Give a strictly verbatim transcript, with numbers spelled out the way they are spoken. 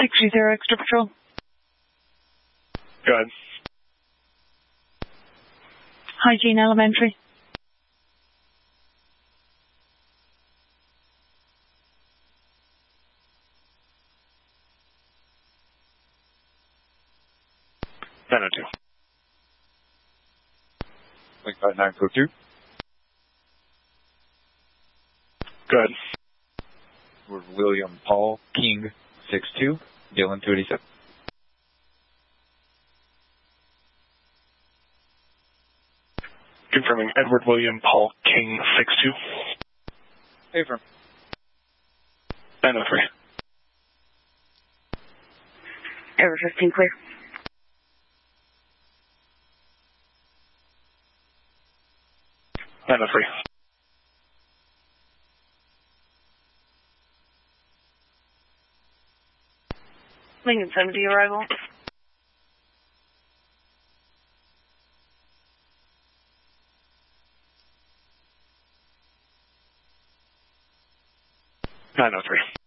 six three zero extra patrol. Go ahead. Hygiene Elementary. nine oh two. Link by nine four two. Go ahead. Edward William Paul King six two. Dylan two eighty-seven. Confirming Edward William Paul King six two. Hey, firm. nine oh three. Edward fifteen clear. nine oh three. Lincoln seventy arrival. nine oh three.